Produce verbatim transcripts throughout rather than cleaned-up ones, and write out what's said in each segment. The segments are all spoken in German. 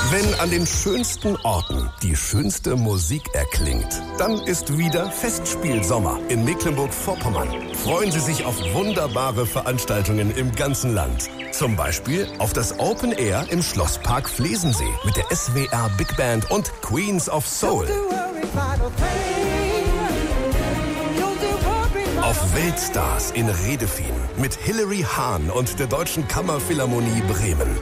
Wenn an den schönsten Orten die schönste Musik erklingt, dann ist wieder Festspielsommer in Mecklenburg-Vorpommern. Freuen Sie sich auf wunderbare Veranstaltungen im ganzen Land. Zum Beispiel auf das Open Air im Schlosspark Flesensee mit der S W R Big Band und Queens of Soul. Auf Weltstars in Redefien mit Hilary Hahn und der Deutschen Kammerphilharmonie Bremen.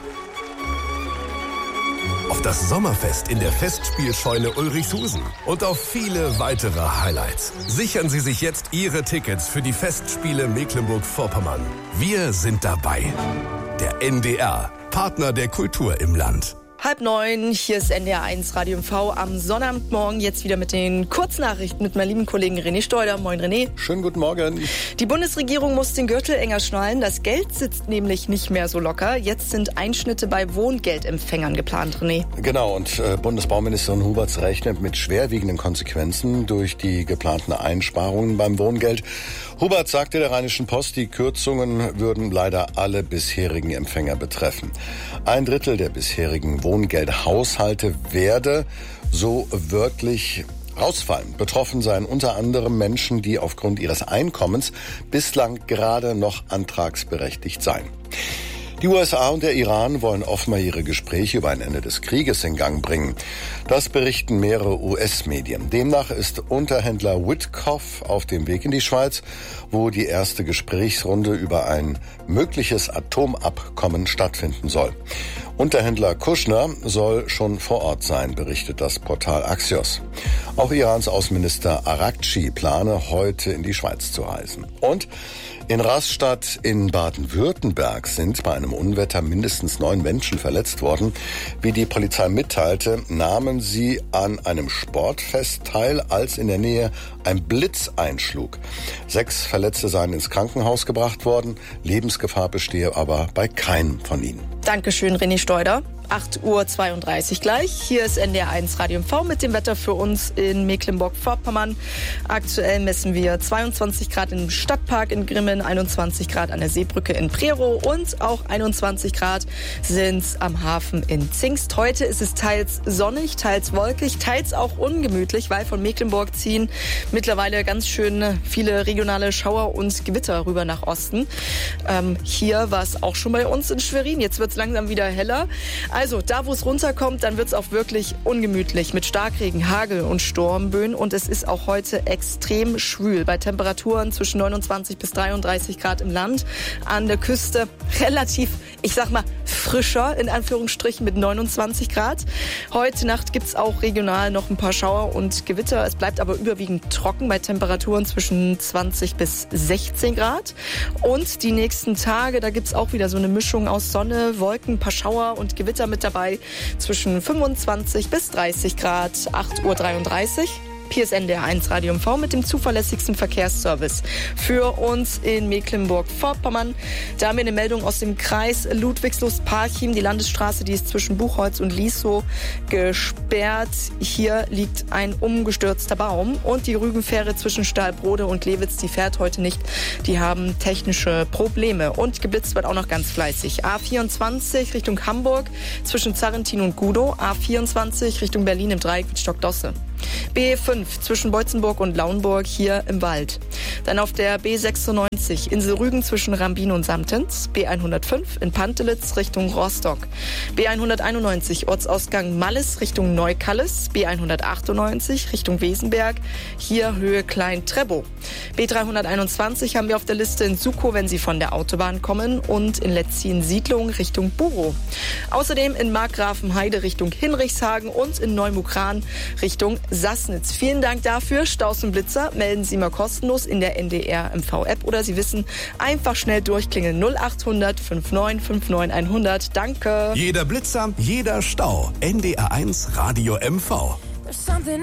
Auf das Sommerfest in der Festspielscheune Ulrichshusen und auf viele weitere Highlights. Sichern Sie sich jetzt Ihre Tickets für die Festspiele Mecklenburg-Vorpommern. Wir sind dabei. Der N D R, Partner der Kultur im Land. Halb neun, hier ist N D R eins Radio M V am Sonnabendmorgen. Jetzt wieder mit den Kurznachrichten mit meinem lieben Kollegen René Steuder. Moin René. Schönen guten Morgen. Die Bundesregierung muss den Gürtel enger schnallen. Das Geld sitzt nämlich nicht mehr so locker. Jetzt sind Einschnitte bei Wohngeldempfängern geplant, René. Genau, und äh, Bundesbauministerin Huberts rechnet mit schwerwiegenden Konsequenzen durch die geplanten Einsparungen beim Wohngeld. Hubert sagte der Rheinischen Post, die Kürzungen würden leider alle bisherigen Empfänger betreffen. Ein Drittel der bisherigen Wohngeldhaushalte werde so wörtlich rausfallen. Betroffen seien unter anderem Menschen, die aufgrund ihres Einkommens bislang gerade noch antragsberechtigt seien. Die U S A und der Iran wollen offenbar ihre Gespräche über ein Ende des Krieges in Gang bringen. Das berichten mehrere U S-Medien. Demnach ist Unterhändler Witkoff auf dem Weg in die Schweiz, wo die erste Gesprächsrunde über ein mögliches Atomabkommen stattfinden soll. Unterhändler Kushner soll schon vor Ort sein, berichtet das Portal Axios. Auch Irans Außenminister Araghchi plane, heute in die Schweiz zu reisen. Und in Rastatt in Baden-Württemberg sind bei einem Unwetter mindestens neun Menschen verletzt worden. Wie die Polizei mitteilte, nahmen sie an einem Sportfest teil, als in der Nähe ein Blitz einschlug. Sechs Verletzte seien ins Krankenhaus gebracht worden. Lebensgefahr bestehe aber bei keinem von ihnen. Dankeschön, René Steuder. acht Uhr zweiunddreißig gleich. Hier ist N D R eins Radio M V mit dem Wetter für uns in Mecklenburg-Vorpommern. Aktuell messen wir zweiundzwanzig Grad im Stadtpark in Grimmen, einundzwanzig Grad an der Seebrücke in Prerow und auch einundzwanzig Grad sind am Hafen in Zingst. Heute ist es teils sonnig, teils wolkig, teils auch ungemütlich, weil von Mecklenburg ziehen mittlerweile ganz schön viele regionale Schauer und Gewitter rüber nach Osten. Ähm, hier war es auch schon bei uns in Schwerin. Jetzt wird es langsam wieder heller. Also da, wo es runterkommt, dann wird es auch wirklich ungemütlich mit Starkregen, Hagel und Sturmböen. Und es ist auch heute extrem schwül bei Temperaturen zwischen neunundzwanzig bis dreiunddreißig Grad im Land. An der Küste relativ, ich sag mal, frischer, in Anführungsstrichen, mit neunundzwanzig Grad. Heute Nacht gibt es auch regional noch ein paar Schauer und Gewitter. Es bleibt aber überwiegend trocken bei Temperaturen zwischen zwanzig bis sechzehn Grad. Und die nächsten Tage, da gibt es auch wieder so eine Mischung aus Sonne, Wolken, ein paar Schauer und Gewitter mit dabei zwischen fünfundzwanzig bis dreißig Grad, acht Uhr dreiunddreißig. Hier ist N D R eins Radio M V mit dem zuverlässigsten Verkehrsservice für uns in Mecklenburg-Vorpommern. Da haben wir eine Meldung aus dem Kreis Ludwigslust-Parchim. Die Landesstraße, die ist zwischen Buchholz und Liesow gesperrt. Hier liegt ein umgestürzter Baum und die Rügenfähre zwischen Stahlbrode und Lewitz, die fährt heute nicht. Die haben technische Probleme und geblitzt wird auch noch ganz fleißig. A vierundzwanzig Richtung Hamburg zwischen Zarrentin und Gudow. A vierundzwanzig Richtung Berlin im Dreieck mit Stockdosse. B fünf zwischen Beutzenburg und Lauenburg hier im Wald. Dann auf der B sechsundneunzig Insel Rügen zwischen Rambin und Samtens. B hundertfünf in Pantelitz Richtung Rostock. B hunderteinundneunzig Ortsausgang Malles Richtung Neukalles. B hundertachtundneunzig Richtung Wesenberg. Hier Höhe Klein-Trebow. B dreihunderteinundzwanzig haben wir auf der Liste in Sukow, wenn Sie von der Autobahn kommen. Und in Letzin-Siedlung Richtung Burow. Außerdem in Markgrafenheide Richtung Hinrichshagen und in Neumukran Richtung Sassnitz. Vielen Dank dafür. Staus und Blitzer melden Sie mal kostenlos in der N D R M V-App oder Sie wissen, einfach schnell durchklingeln null achthundert neunundfünfzig neunundfünfzig hundert. Danke. Jeder Blitzer, jeder Stau. N D R eins Radio M V.